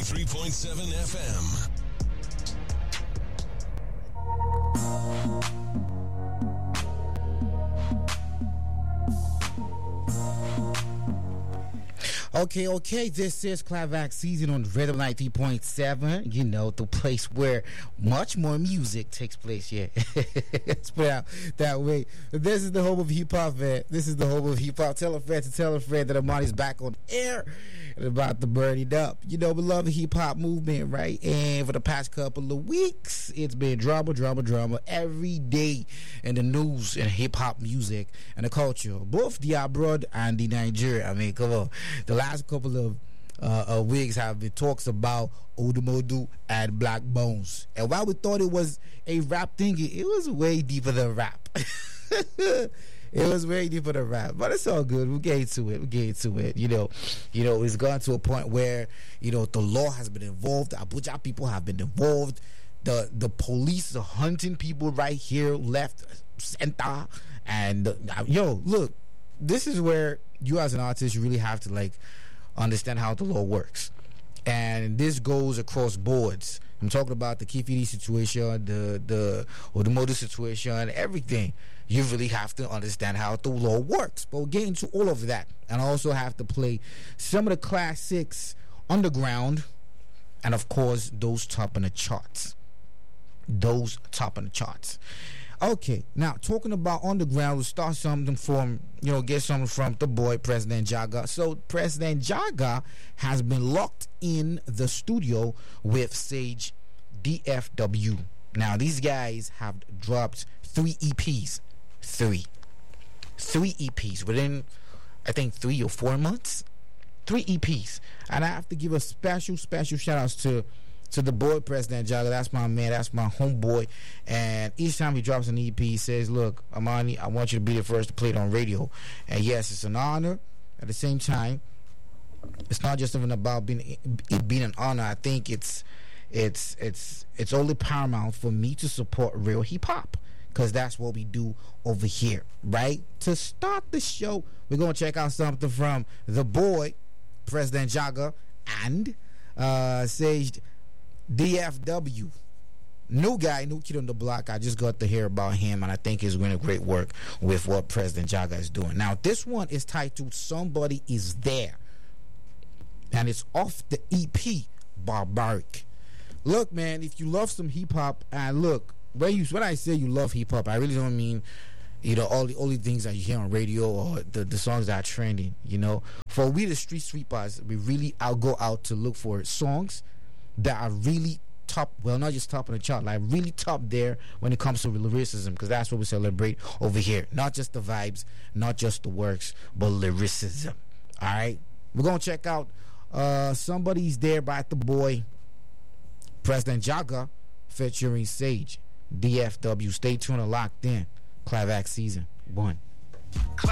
93.7 FM. Okay, this is Clavac Season on Rhythm 90.7. You know, the place where much more music takes place. Yeah, let's put it out that way. This is the home of hip hop, man. This is the home of hip hop. Tell a friend that Amani's back on air and about to burn it up. You know, we love the hip hop movement, right? And for the past couple of weeks, it's been drama every day in the news and hip hop music and the culture, both the abroad and the Nigeria. I mean, come on. The last couple of weeks have been talks about Odumodu and Black Bones. And while we thought it was a rap thing, it was way deeper than rap. It was way deeper than rap. But it's all good. We'll get into it. You know, it's gone to a point where, you know, the law has been involved. The Abuja people have been involved. The police are hunting people right here, left, center. And, look, this is where you as an artist really have to like understand how the law works, and this goes across boards. I'm talking about the Kifidi situation, the Odumodu situation, everything. You really have to understand how the law works. But we'll get into all of that, and I also have to play some of the classics underground, and of course those top in the charts. Okay, now talking about underground, we'll start something from, get something from the boy President Jaga. So President Jaga has been locked in the studio with Sage DFW. Now these guys have dropped 3 EPs. Three EPs within, I think, 3 or 4 months. 3 EPs. And I have to give a special shout outs to the boy President Jaga. That's my man, that's my homeboy. And each time he drops an EP, he says, look, Amani, I want you to be the first to play it on radio. And yes, it's an honor. At the same time, it's not just something about it being an honor. I think it's only paramount for me to support real hip hop, because that's what we do over here, right? To start the show, we're gonna check out something from the boy President Jaga and Sage DFW. New guy, new kid on the block. I just got to hear about him, and I think he's doing a great work with what President Jaga is doing. Now, this one is titled Somebody Is There, and it's off the EP Barbaric. Look, man, if you love some hip-hop, and look, when I say you love hip-hop, I really don't mean all the things that you hear on radio or the songs that are trending. For we the street sweepers, we really go out to look for songs that are really top, well, not just top on the chart, like really top there when it comes to lyricism, because that's what we celebrate over here. Not just the vibes, not just the works, but lyricism. All right, we're gonna check out Somebody's There by the boy President Jaga featuring Sage DFW. Stay tuned and locked in. Clavac Season 1.